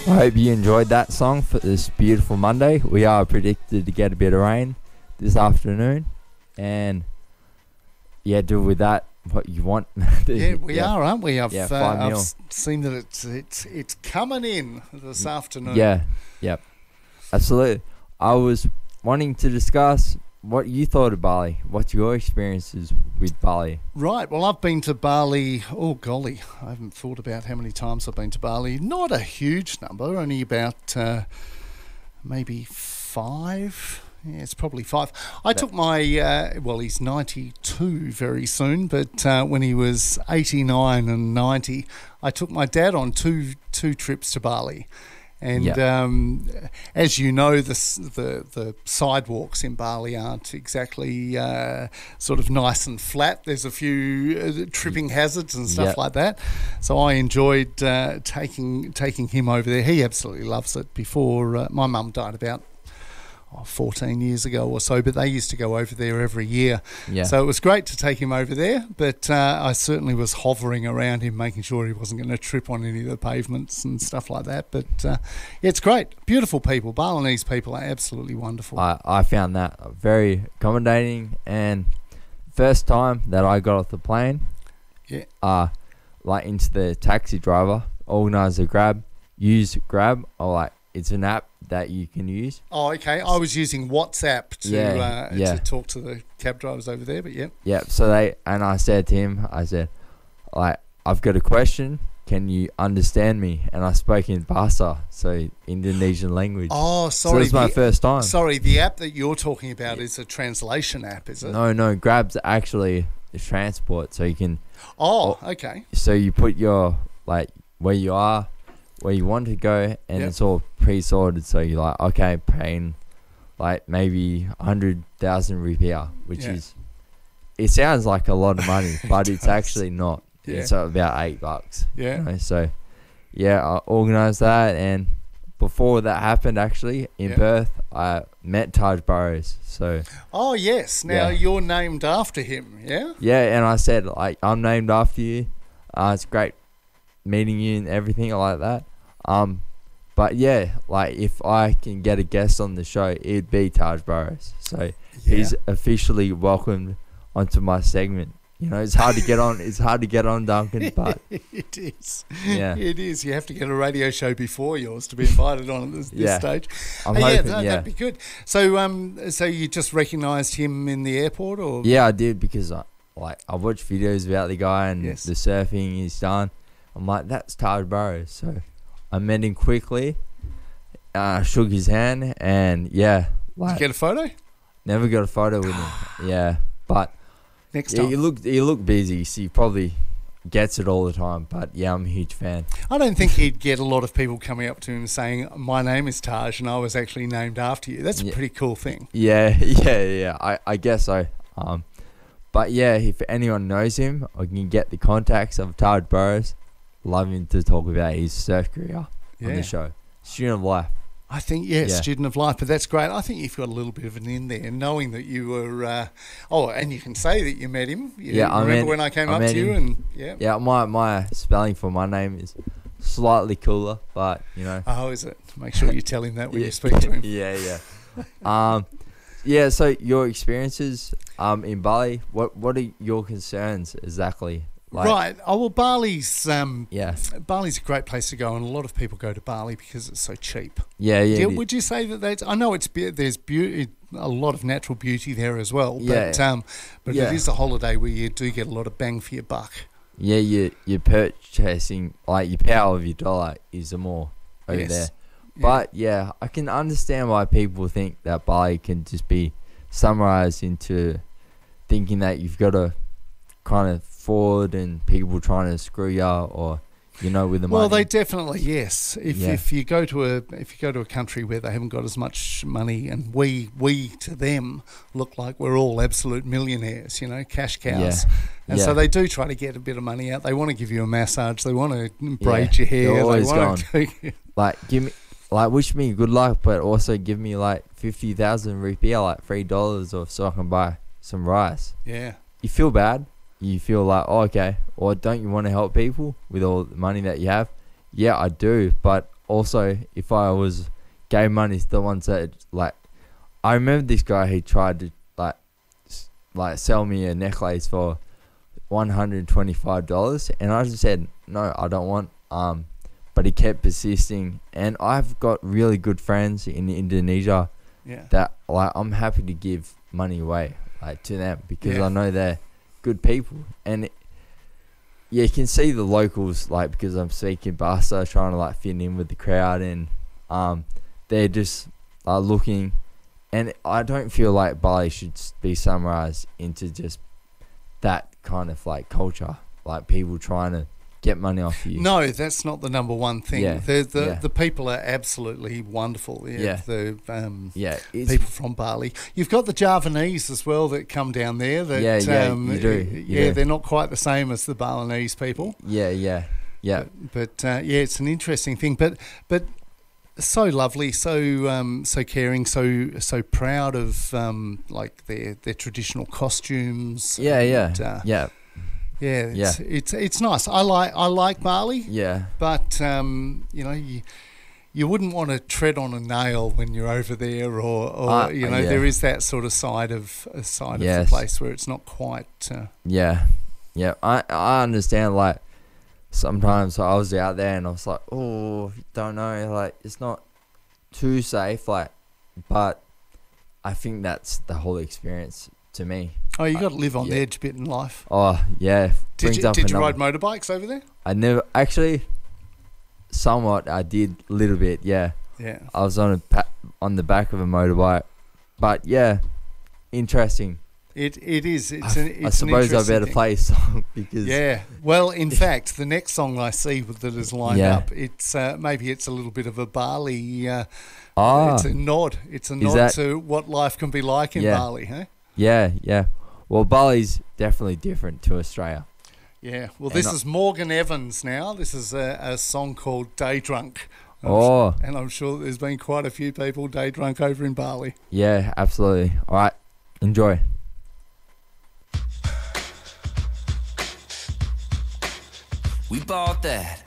I hope you enjoyed that song for this beautiful Monday. We are predicted to get a bit of rain this afternoon, and yeah, do with that what you want. Yeah, we are, aren't we? I've 5 mil. seen that it's coming in this afternoon. Yeah, yep, absolutely. I was wanting to discuss what you thought of Bali. What's your experiences with Bali? Right. Well, I've been to Bali. Oh, golly. I haven't thought about how many times I've been to Bali. Not a huge number, only about maybe 5. Yeah, it's probably 5. I took my, well, he's 92 very soon, but when he was 89 and 90, I took my dad on two trips to Bali. And as you know, the sidewalks in Bali aren't exactly sort of nice and flat. There's a few tripping hazards and stuff like that. So I enjoyed taking him over there. He absolutely loves it. Before my mum died about 14 years ago or so, but they used to go over there every year. Yeah. So it was great to take him over there, but I certainly was hovering around him, making sure he wasn't going to trip on any of the pavements and stuff like that. But yeah, it's great. Beautiful people. Balinese people are absolutely wonderful. I found that very accommodating, and first time that I got off the plane, like into the taxi driver, organised a Grab, use Grab, it's an app that you can use. Oh, okay. I was using WhatsApp to talk to the cab drivers over there, but yeah. Yeah, so I said to him, I've got a question. Can you understand me? And I spoke in Bahasa, so Indonesian language. Oh, sorry. So it was my first time. Sorry, the app that you're talking about is a translation app, is it? No, Grab's actually a transport, so you can... Oh, okay. So you put your, where you are, where you want to go, and it's all pre-sorted, so you're like, okay, paying maybe 100,000 rupiah, which is, it sounds like a lot of money, but it's actually not. It's about $8. Yeah. You know? So I organised that, and before that happened, actually in Perth, I met Taj Burrows. So oh yes, now you're named after him, yeah. Yeah, and I said I'm named after you. It's great meeting you and everything like that. But if I can get a guest on the show, it'd be Taj Burrows. So he's officially welcomed onto my segment. You know, it's hard to get on. It's hard to get on, Duncan. But it is. Yeah, it is. You have to get a radio show before yours to be invited on at this stage. I'm hoping. That'd be good. So, so you just recognised him in the airport, or? Yeah, I did, because I watched videos about the guy and the surfing he's done. I'm like, that's Taj Burrows. So I met him quickly, shook his hand, and did you get a photo? Never got a photo with him. Yeah, but next time. He looked busy, so he probably gets it all the time. But I'm a huge fan. I don't think he'd get a lot of people coming up to him saying, "My name is Taj, and I was actually named after you." That's a pretty cool thing. Yeah. I guess so. But if anyone knows him, I can get the contacts of Taj Burrows. Love him to talk about his surf career on the show. Student of life. I think, student of life, but that's great. I think you've got a little bit of an in there, knowing that you were, and you can say that you met him. I remember when I came up to you, and my spelling for my name is slightly cooler, but, you know. Oh, is it? Make sure you tell him that when you speak to him. Yeah. So your experiences in Bali, what are your concerns exactly? Right. Oh, well, Bali's a great place to go, and a lot of people go to Bali because it's so cheap. Yeah. Would you say that that's? I know there's beauty, a lot of natural beauty there as well. But it is a holiday where you do get a lot of bang for your buck. Yeah, you're purchasing, your power of your dollar is more over there. But I can understand why people think that Bali can just be summarized into thinking that you've got to kind of forward and people trying to screw you or with the money. Well, they definitely If you go to a country where they haven't got as much money, and we to them look like we're all absolute millionaires, cash cows, and so they do try to get a bit of money out. They want to give you a massage. They want to braid your hair. They're always give me wish me good luck, but also give me 50,000 rupiah, $3, or so I can buy some rice. Yeah, you feel bad. You feel okay, or don't you want to help people with all the money that you have? Yeah, I do, but also, if I was gave money to the ones that like, I remember this guy, he tried to like sell me a necklace for $125, and I just said no, I don't want. But he kept persisting, and I've got really good friends in Indonesia. Yeah. That like I'm happy to give money away like to them because Yeah. I know they're good people, and yeah, you can see the locals like because I'm speaking Bahasa, trying to like fit in with the crowd, and they're just looking, and I don't feel like Bali should be summarized into just that kind of like culture, like people trying to get money off you. No, that's not the number one thing. Yeah, The people are absolutely wonderful. Yeah. The it's, people from Bali. You've got the Javanese as well that come down there. That, you do. Yeah, they're not quite the same as the Balinese people. Yeah. But it's an interesting thing. But so lovely, so caring, so proud of like their traditional costumes. Yeah, it's nice. I like Bali. Yeah. But you wouldn't want to tread on a nail when you're over there, or there is that sort of side of the place where it's not quite. Yeah. I understand. Like sometimes I was out there and I was like, oh, don't know, like it's not too safe, like, but I think that's the whole experience to me. Oh, you got to live on the edge a bit in life. Oh, yeah. Did you ride motorbikes over there? I never actually. Somewhat, I did a little bit. Yeah. Yeah. I was on the back of a motorbike, but yeah, interesting. It is. I suppose I better play a song because. Yeah. Well, in fact, the next song I see that is lined up, it's maybe it's a little bit of a Bali. It's a nod. It's a nod to what life can be like in Bali, huh? Yeah. Well, Bali's definitely different to Australia. Yeah. Well, this is Morgan Evans now. This is a song called Day Drunk. And I'm sure there's been quite a few people day drunk over in Bali. Yeah, absolutely. All right. Enjoy. We bought that